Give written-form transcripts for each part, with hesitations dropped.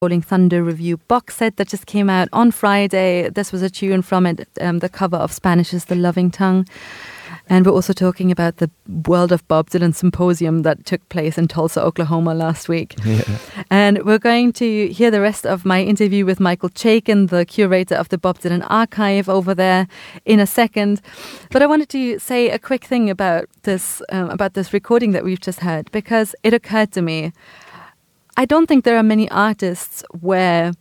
Rolling Thunder Review box set that just came out on Friday. This was a tune from it. The cover of Spanish is The Loving Tongue. And we're also talking about the World of Bob Dylan Symposium that took place in Tulsa, Oklahoma last week. Yeah. And we're going to hear the rest of my interview with Michael Chaikin, the curator of the Bob Dylan archive over there, in a second. But I wanted to say a quick thing about this recording that we've just heard, because it occurred to me, I don't think there are many artists where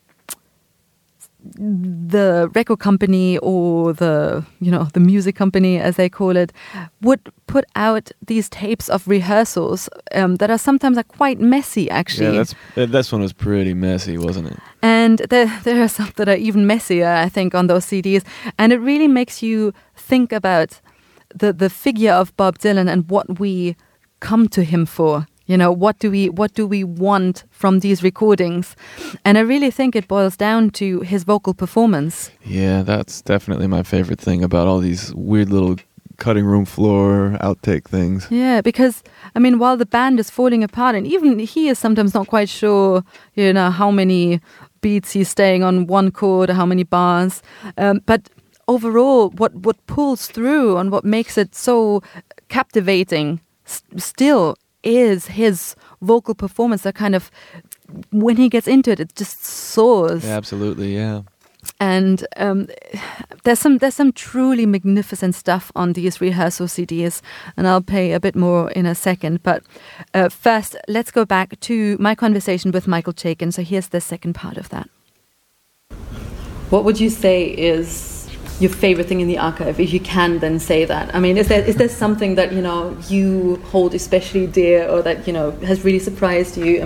the record company or the music company, as they call it, would put out these tapes of rehearsals that are sometimes quite messy, actually. Yeah, this one was pretty messy, wasn't it? And there are some that are even messier, I think, on those CDs. And it really makes you think about the figure of Bob Dylan and what we come to him for. What do we want from these recordings? And I really think it boils down to his vocal performance. Yeah, that's definitely my favorite thing about all these weird little cutting room floor outtake things. Yeah, because, while the band is falling apart, and even he is sometimes not quite sure, how many beats he's staying on one chord or how many bars. But overall, what pulls through and what makes it so captivating still is his vocal performance. That kind of, when he gets into it, it just soars. Yeah, absolutely, yeah. And there's some truly magnificent stuff on these rehearsal CDs, and I'll play a bit more in a second. But first, let's go back to my conversation with Michael Chaikin. So here's the second part of that. What would you say is your favorite thing in the archive, if you can then say that? Is there something that you hold especially dear, or that has really surprised you?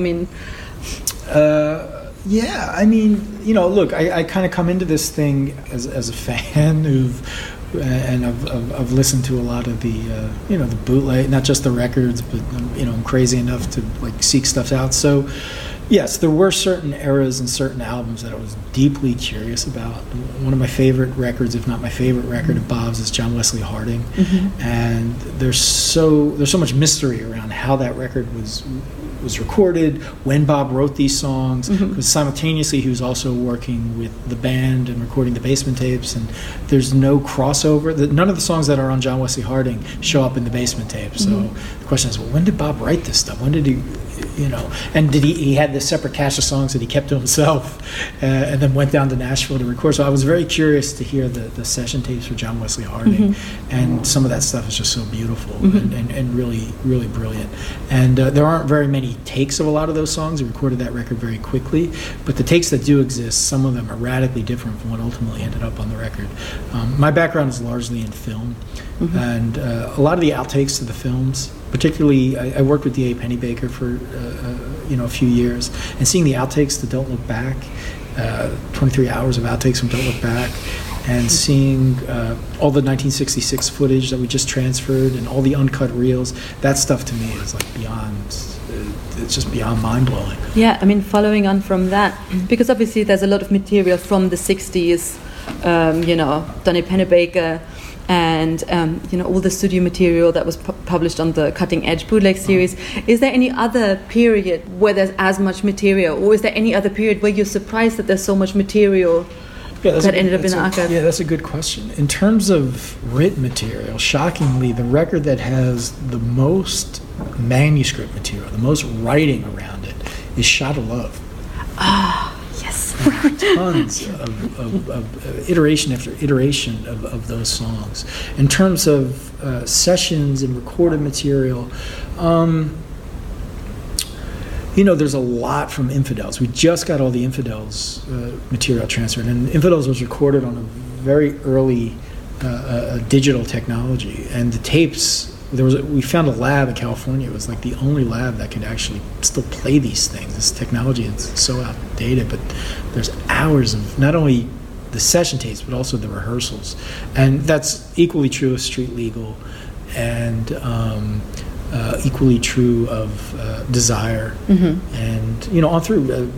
Look, I kind of come into this thing as a fan and I've listened to a lot of the the bootleg, not just the records, but I'm crazy enough to seek stuff out. So yes, there were certain eras and certain albums that I was deeply curious about. One of my favorite records, if not my favorite record of Bob's, is John Wesley Harding, and there's so much mystery around how that record was recorded, when Bob wrote these songs, because simultaneously he was also working with the band and recording the Basement tapes, and there's no crossover. None of the songs that are on John Wesley Harding show up in the Basement tapes. So the question is, well, when did Bob write this stuff? When did he, and did he had this separate cache of songs that he kept to himself, and then went down to Nashville to record. So I was very curious to hear the session tapes for John Wesley Harding, and some of that stuff is just so beautiful and really, really brilliant. And there aren't very many takes of a lot of those songs. He recorded that record very quickly, but the takes that do exist, some of them are radically different from what ultimately ended up on the record. My background is largely in film, and a lot of the outtakes to the films, particularly I worked with D.A. Pennebaker for a few years, and seeing the outtakes to Don't Look Back, 23 hours of outtakes from Don't Look Back, and seeing all the 1966 footage that we just transferred and all the uncut reels, that stuff to me is beyond, it's just beyond mind-blowing. Yeah, following on from that, because obviously there's a lot of material from the 60s, Donny Pennebaker, and all the studio material that was published on the Cutting Edge bootleg series. Is there any other period where there's as much material, or is there any other period where you're surprised that there's so much material that ended up in the archive? Yeah, that's a good question. In terms of written material, shockingly, the record that has the most manuscript material, the most writing around it, is Shot of Love. Yes. Tons of iteration after iteration of those songs. In terms of sessions and recorded material, there's a lot from Infidels. We just got all the Infidels material transferred, and Infidels was recorded on a very early digital technology, and the tapes. We found a lab in California. It was the only lab that could actually still play these things. This technology is so outdated, but there's hours of not only the session tapes, but also the rehearsals. And that's equally true of Street Legal, and equally true of Desire, and on through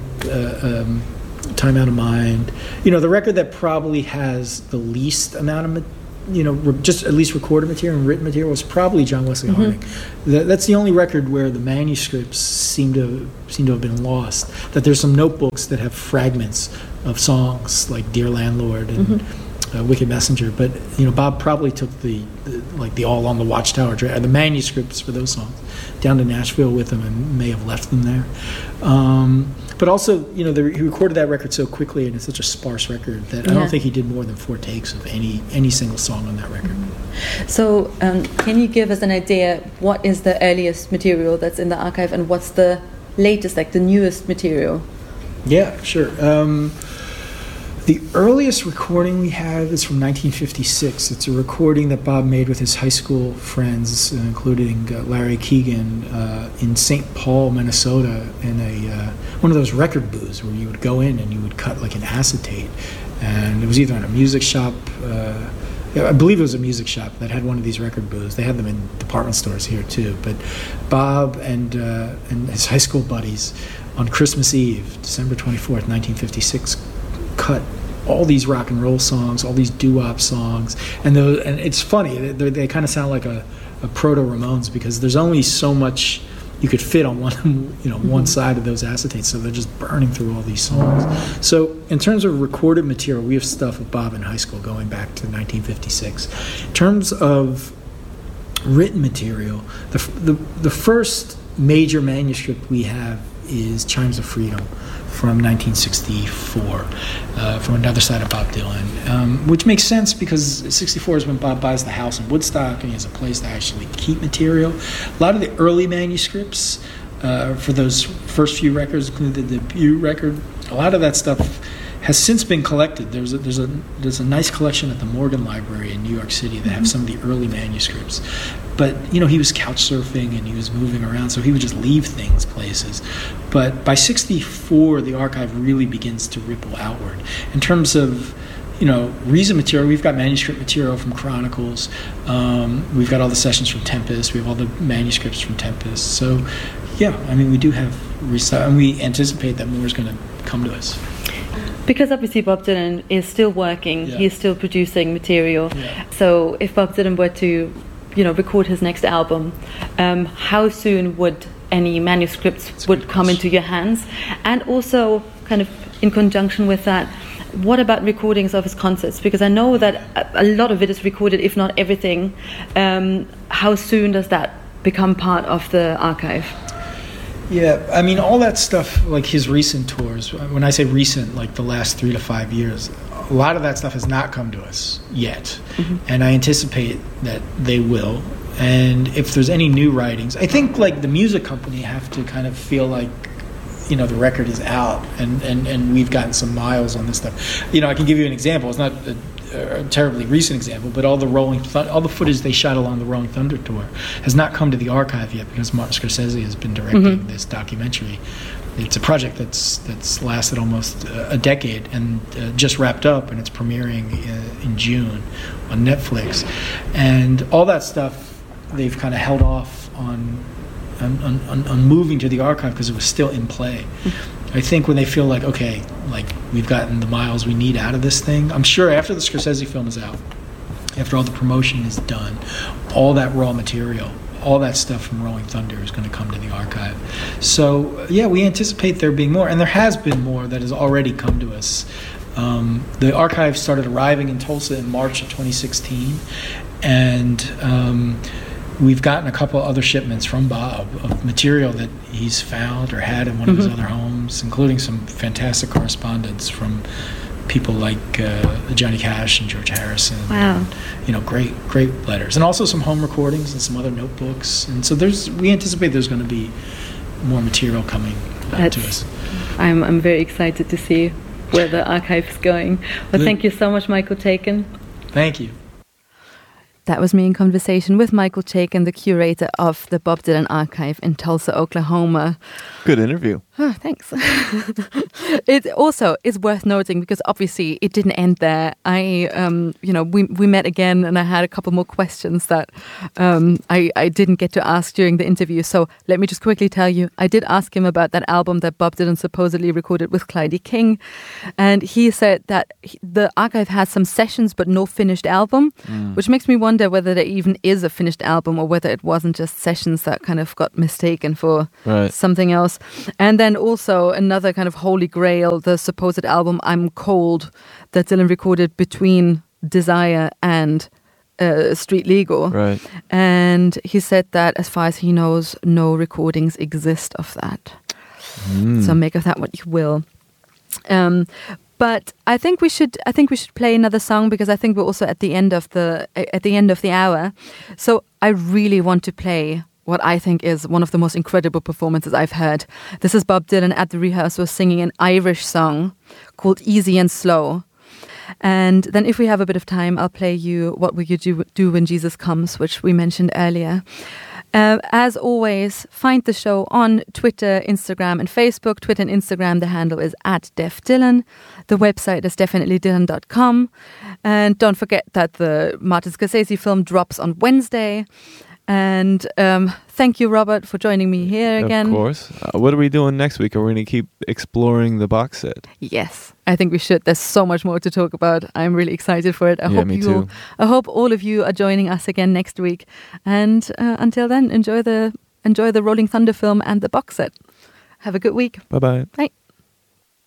Time Out of Mind. The record that probably has the least amount of just at least recorded material and written material, was probably John Wesley Harding. That's the only record where the manuscripts seem to have been lost. That there's some notebooks that have fragments of songs like "Dear Landlord" and "Wicked Messenger," but Bob probably took the "All on the Watchtower," the manuscripts for those songs down to Nashville with him and may have left them there. But also, he recorded that record so quickly, and it's such a sparse record that I don't think he did more than 4 takes of any single song on that record. So, can you give us an idea what is the earliest material that's in the archive, and what's the latest, like the newest material? Yeah, sure. The earliest recording we have is from 1956. It's a recording that Bob made with his high school friends, including Larry Keegan, in St. Paul, Minnesota, in one of those record booths where you would go in and you would cut like an acetate. And it was either in a music shop, I believe it was a music shop that had one of these record booths. They had them in department stores here too. But Bob and his high school buddies on Christmas Eve, December 24th, 1956, cut all these rock and roll songs, all these doo-wop songs, and it's funny. They kind of sound like a proto Ramones because there's only so much you could fit on one side of those acetates, so they're just burning through all these songs. So in terms of recorded material, we have stuff of Bob in high school going back to 1956. In terms of written material, the first major manuscript we have is Chimes of Freedom from 1964, from another side of Bob Dylan, which makes sense because 64 is when Bob buys the house in Woodstock and he has a place to actually keep material. A lot of the early manuscripts for those first few records, including the debut record, a lot of that stuff has since been collected. There's a nice collection at the Morgan Library in New York City that have some of the early manuscripts. But he was couch surfing and he was moving around, so he would just leave things places. But by 64, the archive really begins to ripple outward. In terms of Reason material, we've got manuscript material from Chronicles. We've got all the sessions from Tempest. We have all the manuscripts from Tempest. So, yeah, we do have and we anticipate that more is going to come to us. Because obviously Bob Dylan is still working, he's still producing material. Yeah. So if Bob Dylan were to, record his next album, how soon would any manuscripts would come into your hands? And also, kind of in conjunction with that, what about recordings of his concerts? Because I know that a lot of it is recorded, if not everything. How soon does that become part of the archive? Yeah, all that stuff, like his recent tours, when I say recent, like the last 3 to 5 years, a lot of that stuff has not come to us yet. And I anticipate that they will. And if there's any new writings, I think like the music company have to kind of feel like, the record is out and we've gotten some miles on this stuff. I can give you an example. It's not a terribly recent example, but all the footage they shot along the Rolling Thunder tour has not come to the archive yet because Martin Scorsese has been directing this documentary. It's a project that's lasted almost a decade and just wrapped up, and it's premiering in June on Netflix. And all that stuff they've kind of held off on moving to the archive because it was still in play. I think when they feel like, okay, like we've gotten the miles we need out of this thing, I'm sure after the Scorsese film is out, after all the promotion is done, all that raw material, all that stuff from Rolling Thunder is going to come to the archive. So, yeah, we anticipate there being more, and there has been more that has already come to us. The archive started arriving in Tulsa in March of 2016, and we've gotten a couple other shipments from Bob of material that he's found or had in one of his other homes, including some fantastic correspondence from people like Johnny Cash and George Harrison. Wow. And, great letters. And also some home recordings and some other notebooks. And so we anticipate there's going to be more material coming to us. I'm very excited to see where the archive is going. Well, thank you so much, Michael Chaikin. Thank you. That was me in conversation with Michael Chaikin, the curator of the Bob Dylan Archive in Tulsa, Oklahoma. Good interview. Oh, thanks. It also is worth noting because obviously it didn't end there. We met again, and I had a couple more questions that I didn't get to ask during the interview. So let me just quickly tell you, I did ask him about that album that Bob Dylan supposedly recorded with Clyde King, and he said that the archive has some sessions but no finished album, which makes me wonder whether there even is a finished album or whether it wasn't just sessions that kind of got mistaken for something else. And then also another kind of holy grail, the supposed album I'm Cold that Dylan recorded between Desire and Street Legal. Right. And he said that as far as he knows, no recordings exist of that. So make of that what you will. But I think we should play another song because I think we're also at the end of the hour. So I really want to play what I think is one of the most incredible performances I've heard. This is Bob Dylan at the rehearsal singing an Irish song called Easy and Slow. And then if we have a bit of time, I'll play you What Will You Do When Jesus Comes, which we mentioned earlier. As always, find the show on Twitter, Instagram, and Facebook. Twitter and Instagram, the handle is @DefDylan. The website is definitelydylan.com. And don't forget that the Martin Scorsese film drops on Wednesday. And thank you, Robert, for joining me here again. Of course. What are we doing next week? Are we going to keep exploring the box set? Yes, I think we should. There's so much more to talk about. I'm really excited for it. I hope all of you are joining us again next week. And until then, enjoy the Rolling Thunder film and the box set. Have a good week. Bye-bye. Bye.